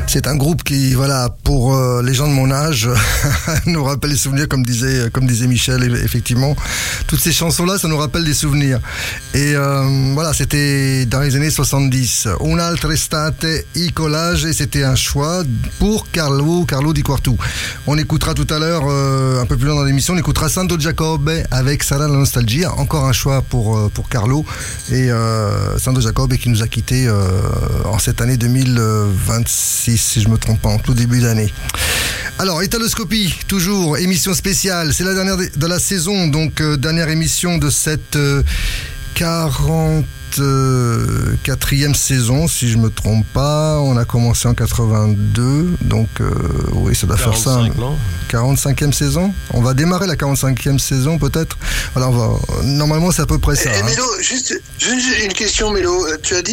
C'est un groupe qui, voilà, pour les gens de mon âge, nous rappelle les souvenirs, comme disait Michel, effectivement. Toutes ces chansons-là, ça nous rappelle des souvenirs. Et voilà, c'était dans les années 70. Un'altra estate, i collage, et c'était un choix pour Carlo Di Quartu. On écoutera tout à l'heure, un peu plus loin dans l'émission, on écoutera Santo Giacobbe avec Sarà la nostalgia. Encore un choix pour Carlo. Et Santo Giacobbe qui nous a quittés en cette année 2026, si je ne me trompe pas, en tout début d'année. Alors, Italoscopie, toujours, émission spéciale. C'est la dernière de la saison, donc dernière émission de cette 44e saison, si je ne me trompe pas. On a commencé en 82, donc oui, ça doit faire ça. 45e saison. On va démarrer la 45e saison, peut-être. Alors, normalement, c'est à peu près ça. Mélo, juste une question, Mélo. Tu as dit